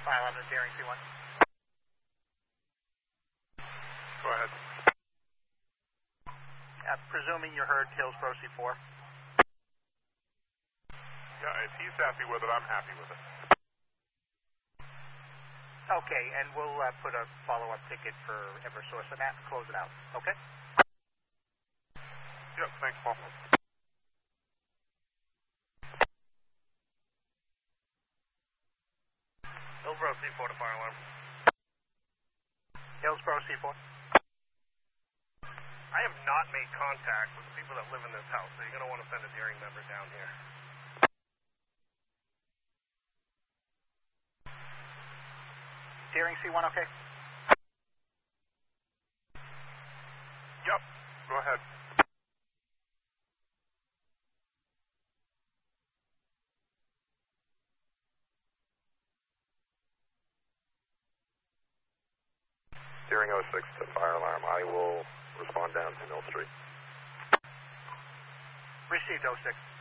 Fire alarm to Daring C1. Go ahead. Presuming you heard Hillsborough C4. Yeah, if he's happy with it, I'm happy with it. Okay, and we'll put a follow-up ticket for Eversource on that and close it out, okay? Yep, thanks, Paul. Hillsborough C4 to fire alarm. Hillsborough C4. I have not made contact with the people that live in this house, so you're going to want to send a Daring member down here. Daring C1, okay? Yep, go ahead. Daring 06 to fire alarm. I will respond down to Mill Street. Received 06.